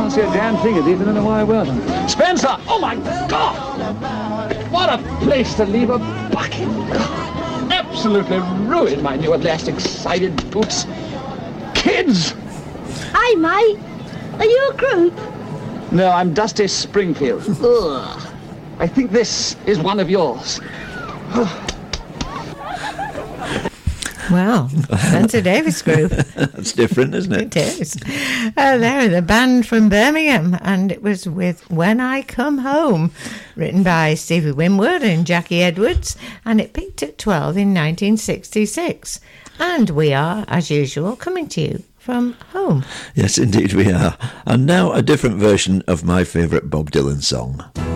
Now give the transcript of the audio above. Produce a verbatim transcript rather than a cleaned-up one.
can't see a damn thing of these, I don't know why I weren't. Spencer! Oh my God! What a place to leave a bucket. God, absolutely ruined my new elastic-sided boots. Kids! Hi, mate. Are you a group? No, I'm Dusty Springfield. Ugh. I think this is one of yours. Well, Spencer Davis Group. That's different, isn't it? It is. Uh, they're the band from Birmingham, and it was with When I Come Home, written by Stevie Winwood and Jackie Edwards, and it peaked at twelve in nineteen sixty-six. And we are, as usual, coming to you from home. Yes, indeed we are. And now a different version of my favourite Bob Dylan song.